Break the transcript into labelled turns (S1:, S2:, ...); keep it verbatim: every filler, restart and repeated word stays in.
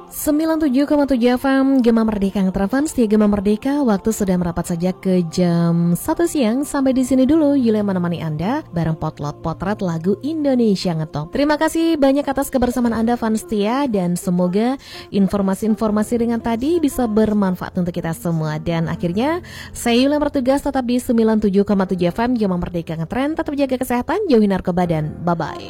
S1: sembilan puluh tujuh koma tujuh F M Gema Merdeka Ngetrafan, setia Gema Merdeka. Waktu sudah merapat saja ke jam satu siang. Sampai di sini dulu Yulia menemani Anda bareng Potlot Potret lagu Indonesia Ngetop. Terima kasih banyak atas kebersamaan Anda fans setia, dan semoga informasi-informasi ringan tadi bisa bermanfaat untuk kita semua. Dan akhirnya saya Yulia bertugas tetap di sembilan puluh tujuh koma tujuh F M Gema Merdeka Ngetren. Tetap jaga kesehatan, jauhi narkoba, dan bye-bye.